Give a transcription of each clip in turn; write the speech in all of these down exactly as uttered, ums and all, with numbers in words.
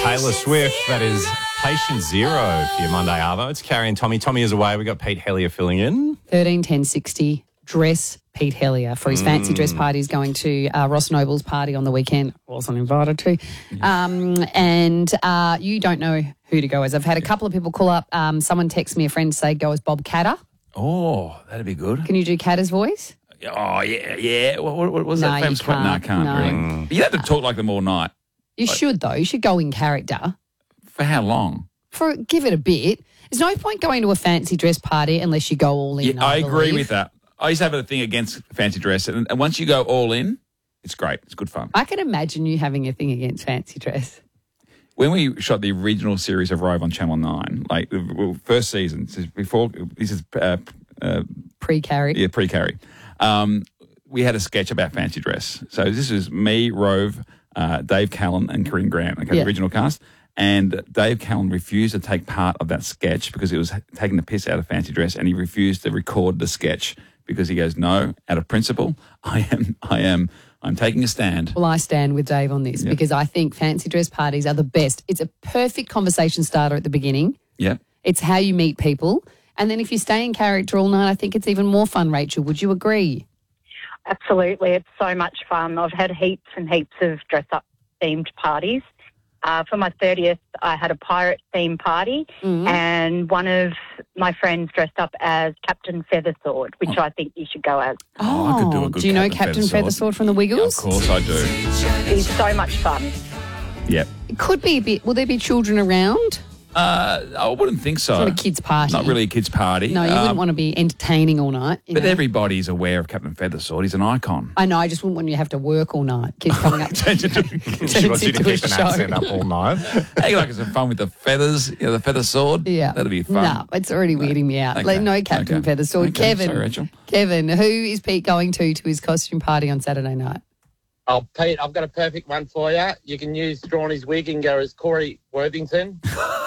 Taylor Swift. That is Patient Zero for your Monday Arvo. It's Carrie and Tommy. Tommy is away. We've got Pete Hellier filling in. thirteen ten sixty, dress Pete Hellier for his mm. fancy dress party. He's going to uh, Ross Noble's party on the weekend. Wasn't invited to. Um, and uh, you don't know who to go as. I've had a couple of people call up. Um, someone texted me, a friend, say go as Bob Catter. Oh, that'd be good. Can you do Catter's voice? Oh, yeah, yeah. What, what, what was no, that famous quote? No, I can't. No. Really. You have to talk like them all night. You like, should, though. You should go in character. For how long? For Give it a bit. There's no point going to a fancy dress party unless you go all in. Yeah, I, I agree with that. I used to have a thing against fancy dress, and, and once you go all in, it's great. It's good fun. I can imagine you having a thing against fancy dress. When we shot the original series of Rove on Channel nine, like the first season, this is before this is uh, uh, pre-carry, yeah, pre-carry. Um, we had a sketch about fancy dress. So this is me, Rove, uh, Dave Callan, and Corinne Grant, okay, yeah. the original cast. And Dave Callan refused to take part of that sketch because it was taking the piss out of fancy dress, and he refused to record the sketch because he goes, no, out of principle, I am, I am, I'm taking a stand. Well, I stand with Dave on this yep. because I think fancy dress parties are the best. It's a perfect conversation starter at the beginning. Yeah, it's how you meet people, and then if you stay in character all night, I think it's even more fun. Rachel, would you agree? Absolutely, it's so much fun. I've had heaps and heaps of dress-up themed parties. Uh, for my thirtieth, I had a pirate theme party, mm-hmm. and one of my friends dressed up as Captain Feathersword, which oh. I think you should go as. Oh, oh I could do a good do you know Captain Feathersword, Feathersword from the Wiggles? Yeah, of course I do. It's so much fun. Yep. It could be a bit. Will there be children around? Uh, I wouldn't think so. It's not a kid's party. Not really a kid's party. No, you um, wouldn't want to be entertaining all night. But know? everybody's aware of Captain Feathersword. He's an icon. I know. I just wouldn't want you to have to work all night. Kids coming up. She wants you to keep an accent up all night. Hey, like it's fun with the feathers, you know, the feather sword. Yeah. That'd be fun. No, it's already weirding me out. Okay. Like, no Captain okay. Feathersword. Okay. Kevin. Sorry, Rachel. Kevin, who is Pete going to to his costume party on Saturday night? Oh, Pete, I've got a perfect one for you. You can use Strawny's wig and go as Corey Worthington.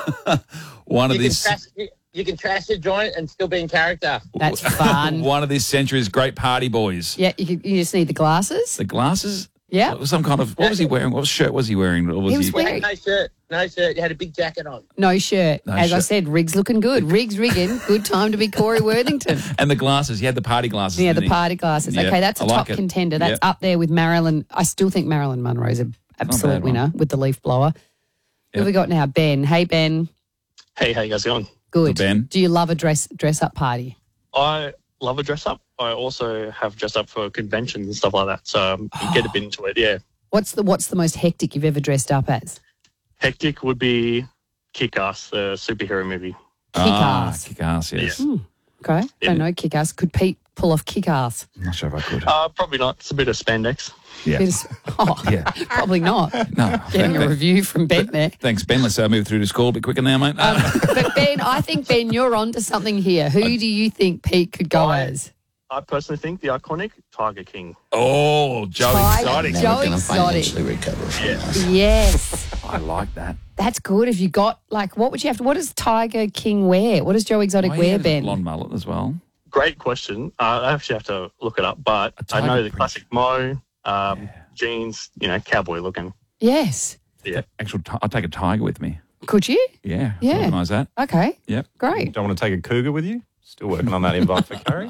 One you of these. Trash, you can trash your joint and still be in character. That's fun. One of this century's great party boys. Yeah, you, could, you just need the glasses. The glasses? Yeah. Some kind of, what was he wearing? What shirt was he wearing? Or was he was he... wearing... No shirt. No shirt. You had a big jacket on. No shirt. No As shirt. I said, Riggs looking good. Riggs rigging. Good time to be Corey Worthington. And the glasses. He had the party glasses. Yeah, the he? party glasses. Yeah, okay, that's a like top it. contender. That's yep. up there with Marilyn. I still think Marilyn Monroe's an absolute bad, winner right? with the leaf blower. Yep. Who have we got now? Ben. Hey, Ben. Hey, how you guys going? Good. So Ben. Do you love a dress dress up party? I love a dress up. I also have dressed up for conventions and stuff like that, so um, oh. get a bit into it, yeah. What's the What's the most hectic you've ever dressed up as? Hectic would be Kick-Ass, the superhero movie. Kick-Ass. Ah, Kick-Ass, yes. Yeah. Mm, okay, yeah. don't know Kick-Ass. Could Pete pull off Kick-Ass? I'm not sure if I could. Uh, probably not. It's a bit of spandex. Yeah. Bit of, oh, yeah. Probably not. No. Getting a review from Ben there. Thanks, Ben. Let's uh, move through to school a bit quicker now, mate. Um, but Ben, I think, Ben, you're on to something here. Who do you think Pete could go I, as? I personally think the iconic Tiger King. Oh, Joe Tiger, Exotic. Joe Exotic. Recover from yeah. that. Yes. I like that. That's good. If you got, like, what would you have to, what does Tiger King wear? What does Joe Exotic oh, wear, yeah, Ben? Blonde mullet as well. Great question. Uh, I actually have to look it up, but I know the print. Classic Mo, um, yeah. jeans, you know, cowboy looking. Yes. Yeah. Actual, t- I'll take a tiger with me. Could you? Yeah. Yeah. Organise that. Okay. Yep. Great. Don't want to take a cougar with you? Still working on that invite for Carrie.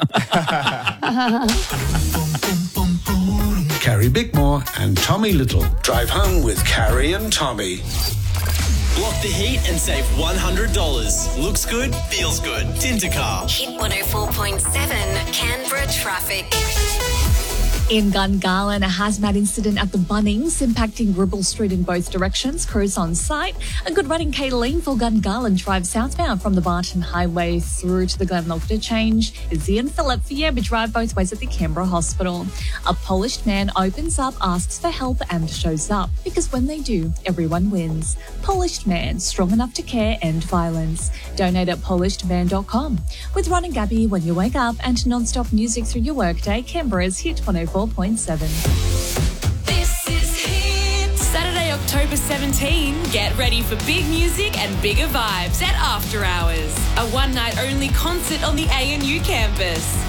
Carrie Bickmore and Tommy Little drive home with Carrie and Tommy. Block the heat and save one hundred dollars. Looks good, feels good. Tintercar. Hit one oh four point seven, Canberra traffic. In Gungahlin, a hazmat incident at the Bunnings impacting Ribble Street in both directions. Crews on site. A good running Kayleen for Gungahlin Drive southbound from the Barton Highway through to the Glenlock interchange. Izzy and Phillip for Yerba Drive both ways at the Canberra Hospital. A polished man opens up, asks for help and shows up. Because when they do, everyone wins. Polished Man, strong enough to care, end violence. Donate at polished man dot com. With Ron and Gabby when you wake up and non-stop music through your workday, Canberra's Hit one oh four point seven. This is Hit. Saturday, October seventeenth. Get ready for big music and bigger vibes at After Hours. A one-night only concert on the A N U campus.